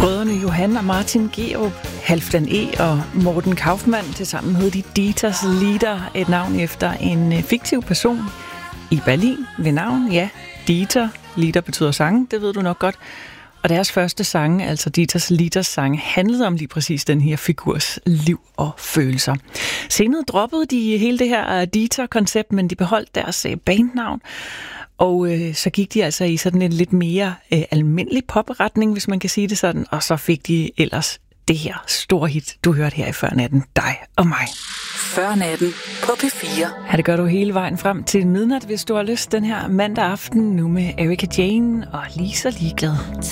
Brødrene Johan og Martin Gerup, Halfdan E. og Morten Kaufmann tilsammen hed de Dieters Lieder, et navn efter en fiktiv person i Berlin ved navn, ja, Dieter. Lieder betyder sange, det ved du nok godt. Og deres første sange, altså Dieters Lieders sange, handlede om lige præcis den her figurs liv og følelser. Senere droppede de hele det her Dieter-koncept, men de beholdt deres bandnavn. Og så gik de altså i sådan en lidt mere almindelig popretning, hvis man kan sige det sådan. Og så fik de ellers det her store hit, du hørte her i Førnatten, Dig og mig. Førnatten på P4. Ja, det gør du hele vejen frem til midnat, hvis du har lyst den her mandag aften, nu med Erika Jane og Lige så ligeglad.